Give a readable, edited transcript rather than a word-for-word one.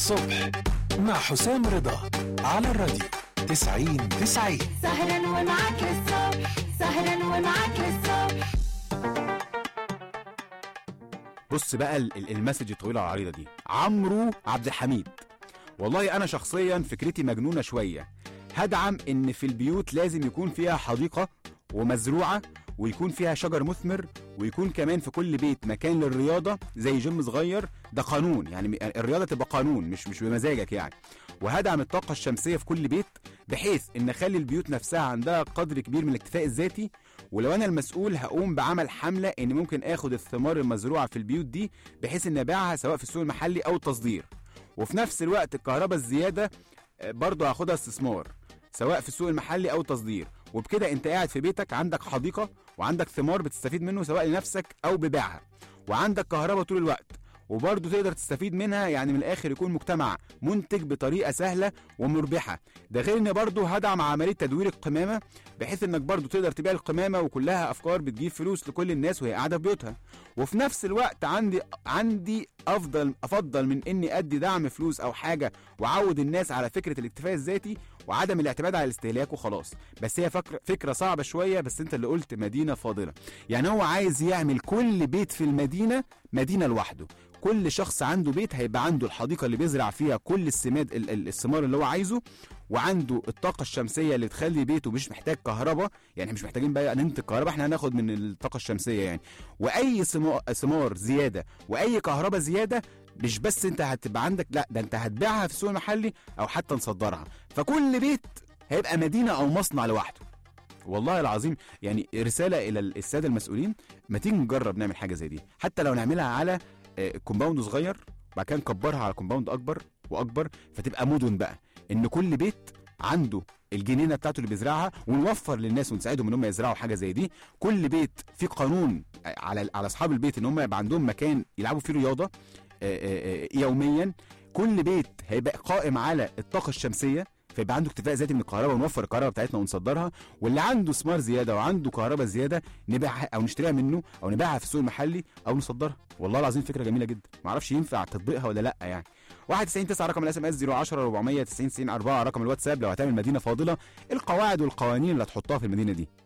الصبح مع حسام رضا على الراديو 90-90. سهرا ومعاك للصبح، سهرا ومعاك للصبح. بص بقى المسج الطويله العريضه دي. عمرو عبد الحميد: والله انا شخصيا فكرتي مجنونه شويه، هدعم ان في البيوت لازم يكون فيها حديقه ومزروعه ويكون فيها شجر مثمر، ويكون كمان في كل بيت مكان للرياضه زي جيم صغير. ده قانون، يعني الرياضه تبقى قانون مش بمزاجك يعني. وهدعم الطاقه الشمسيه في كل بيت، بحيث ان اخلي البيوت نفسها عندها قدر كبير من الاكتفاء الذاتي. ولو انا المسؤول هقوم بعمل حمله ان ممكن اخد الثمار المزروعه في البيوت دي بحيث ان ابيعها سواء في السوق المحلي او التصدير. وفي نفس الوقت الكهرباء الزياده برضو هاخدها استثمار سواء في السوق المحلي او التصدير. وبكده انت قاعد في بيتك عندك حديقه وعندك ثمار بتستفيد منه سواء لنفسك او ببيعها، وعندك كهرباء طول الوقت وبرضه تقدر تستفيد منها. يعني من الاخر يكون مجتمع منتج بطريقه سهله ومربحه. ده غير ان برضه هدعم عمليه تدوير القمامه بحيث انك برضه تقدر تبيع القمامه، وكلها افكار بتجيب فلوس لكل الناس وهي قاعده في بيوتها. وفي نفس الوقت عندي افضل من اني ادي دعم فلوس او حاجه واعود الناس على فكره الاكتفاء الذاتي وعدم الاعتماد على الاستهلاك وخلاص. بس هي فكره صعبه شويه، بس انت اللي قلت مدينه فاضله. يعني هو عايز يعمل كل بيت في المدينه مدينه لوحده. كل شخص عنده بيت هيبقى عنده الحديقه اللي بيزرع فيها كل الثمار اللي هو عايزه، وعنده الطاقه الشمسيه اللي تخلي بيته مش محتاج كهرباء. يعني مش محتاجين بقى ننتج كهرباء، احنا هناخد من الطاقه الشمسيه يعني. واي ثمار زياده واي كهرباء زياده مش بس انت هتبقى عندك، لا ده انت هتبيعها في السوق المحلي او حتى نصدرها. فكل بيت هيبقى مدينه او مصنع لوحده. والله العظيم يعني رساله الى الساده المسؤولين، ما تيجي نجرب نعمل حاجه زي دي، حتى لو نعملها على كومباوند صغير وبعد كده نكبرها على كومباوند اكبر واكبر، فتبقى مدن بقى. ان كل بيت عنده الجنينه بتاعته اللي بيزرعها، ونوفر للناس ونساعدهم ان هم يزرعوا حاجه زي دي. كل بيت في قانون على اصحاب البيت ان هم يبقى عندهم مكان يلعبوا فيه رياضه يوميا. كل بيت هيبقى قائم على الطاقه الشمسيه فيبقى عنده اكتفاء ذاتي من الكهرباء، ونوفر الكهرباء بتاعتنا ونصدرها. واللي عنده ثمار زياده وعنده كهرباء زياده نبيعها او نشتريها منه او نبيعها في السوق المحلي او نصدرها. والله العظيم فكره جميله جدا، ما اعرفش ينفع تطبيقها ولا لا يعني. 91-9 رقم الاس ام اس، 010-490-90-4 رقم الواتساب لو هتعمل مدينه فاضله. القواعد والقوانين اللي هتحطها في المدينه دي.